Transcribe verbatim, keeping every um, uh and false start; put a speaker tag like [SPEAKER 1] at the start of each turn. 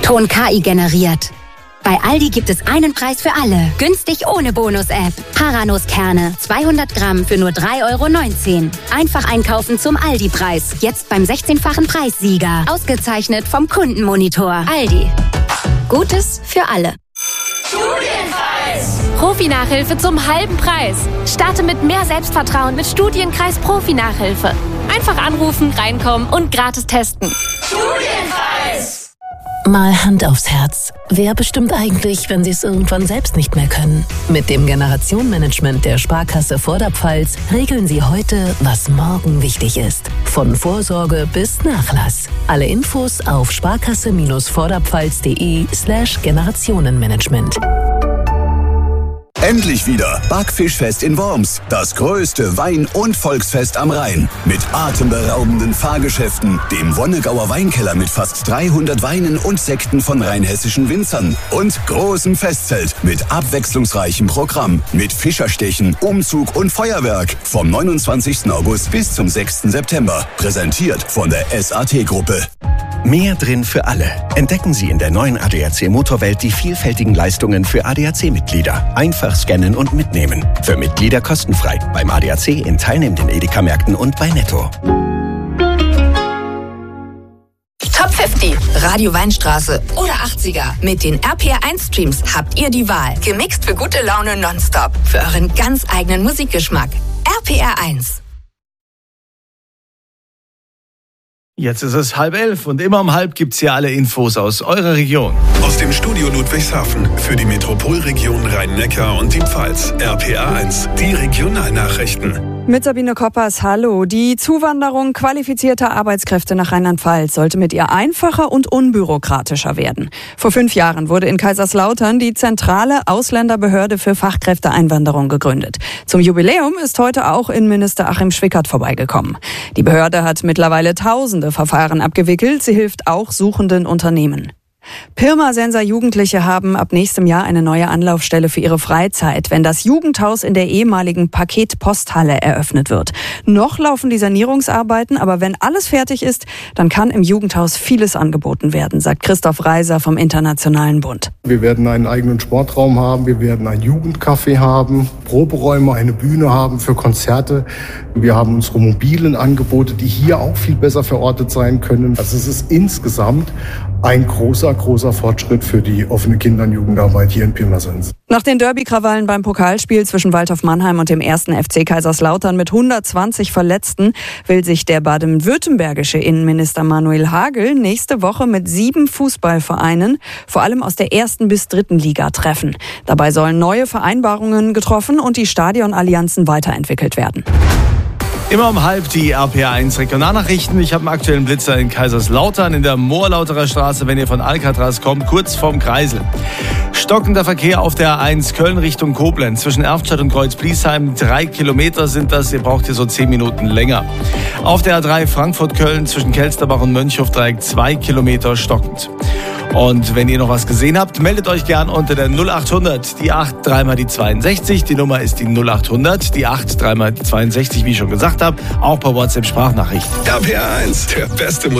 [SPEAKER 1] Ton K I generiert. Bei Aldi gibt es einen Preis für alle. Günstig ohne Bonus-App. Haranuskerne, zweihundert Gramm für nur drei Euro neunzehn. Einfach einkaufen zum Aldi-Preis. Jetzt beim sechzehnfachen Preissieger. Ausgezeichnet vom Kundenmonitor. Aldi. Gutes für alle.
[SPEAKER 2] Studienkreis! Profi-Nachhilfe zum halben Preis. Starte mit mehr Selbstvertrauen mit Studienkreis Profi-Nachhilfe. Einfach anrufen, reinkommen und gratis testen. Studienkreis!
[SPEAKER 3] Mal Hand aufs Herz. Wer bestimmt eigentlich, wenn Sie es irgendwann selbst nicht mehr können? Mit dem Generationenmanagement der Sparkasse Vorderpfalz regeln Sie heute, was morgen wichtig ist. Von Vorsorge bis Nachlass. Alle Infos auf sparkasse-vorderpfalz.de slash Generationenmanagement.
[SPEAKER 4] Endlich wieder Backfischfest in Worms. Das größte Wein- und Volksfest am Rhein. Mit atemberaubenden Fahrgeschäften, dem Wonnegauer Weinkeller mit fast dreihundert Weinen und Sekten von rheinhessischen Winzern und großem Festzelt mit abwechslungsreichem Programm. Mit Fischerstechen, Umzug und Feuerwerk. Vom neunundzwanzigsten August bis zum sechsten September. Präsentiert von der S A T-Gruppe.
[SPEAKER 5] Mehr drin für alle. Entdecken Sie in der neuen A D A C Motorwelt die vielfältigen Leistungen für A D A C-Mitglieder. Einfach scannen und mitnehmen. Für Mitglieder kostenfrei. Beim A D A C in teilnehmenden Edeka-Märkten und bei Netto.
[SPEAKER 6] Top fünfzig, Radio Weinstraße oder achtziger. Mit den R P R eins Streams habt ihr die Wahl. Gemixt für gute Laune nonstop. Für euren ganz eigenen Musikgeschmack. R P R eins.
[SPEAKER 7] Jetzt ist es halb elf und immer um halb gibt's hier alle Infos aus eurer Region.
[SPEAKER 8] Aus dem Studio Ludwigshafen für die Metropolregion Rhein-Neckar und die Pfalz. R P R eins, die Regionalnachrichten.
[SPEAKER 9] Mit Sabine Koppers, hallo. Die Zuwanderung qualifizierter Arbeitskräfte nach Rheinland-Pfalz sollte mit ihr einfacher und unbürokratischer werden. Vor fünf Jahren wurde in Kaiserslautern die zentrale Ausländerbehörde für Fachkräfteeinwanderung gegründet. Zum Jubiläum ist heute auch Innenminister Achim Schwickert vorbeigekommen. Die Behörde hat mittlerweile tausende Verfahren abgewickelt. Sie hilft auch suchenden Unternehmen. Pirmasens Jugendliche haben ab nächstem Jahr eine neue Anlaufstelle für ihre Freizeit, wenn das Jugendhaus in der ehemaligen Paketposthalle eröffnet wird. Noch laufen die Sanierungsarbeiten, aber wenn alles fertig ist, dann kann im Jugendhaus vieles angeboten werden, sagt Christoph Reiser vom Internationalen Bund.
[SPEAKER 10] Wir werden einen eigenen Sportraum haben, wir werden ein Jugendcafé haben, Proberäume, eine Bühne haben für Konzerte. Wir haben unsere mobilen Angebote, die hier auch viel besser verortet sein können. Also es ist insgesamt ein großer, großer Fortschritt für die offene Kinder- und Jugendarbeit hier in Pirmasens.
[SPEAKER 9] Nach den Derby-Krawallen beim Pokalspiel zwischen Waldhof Mannheim und dem ersten F C Kaiserslautern mit hundertzwanzig Verletzten will sich der baden-württembergische Innenminister Manuel Hagel nächste Woche mit sieben Fußballvereinen, vor allem aus der ersten bis dritten Liga, treffen. Dabei sollen neue Vereinbarungen getroffen und die Stadionallianzen weiterentwickelt werden.
[SPEAKER 7] Immer um halb die R P R eins Regionalnachrichten. Ich habe einen aktuellen Blitzer in Kaiserslautern in der Moorlauterer Straße, wenn ihr von Alcatraz kommt, kurz vorm Kreisel. Stockender Verkehr auf der A eins Köln Richtung Koblenz. Zwischen Erftstadt und Kreuz-Bliesheim. Drei Kilometer sind das. Ihr braucht hier so zehn Minuten länger. Auf der A drei Frankfurt-Köln zwischen Kelsterbach und Mönchhofdreieck. Zwei Kilometer stockend. Und wenn ihr noch was gesehen habt, meldet euch gern unter der null achthundert, die acht, dreimal die zweiundsechzig. Die Nummer ist die null achthundert, die acht, dreimal die zweiundsechzig, wie ich schon gesagt habe. Auch per WhatsApp-Sprachnachricht.
[SPEAKER 8] R P R eins, der beste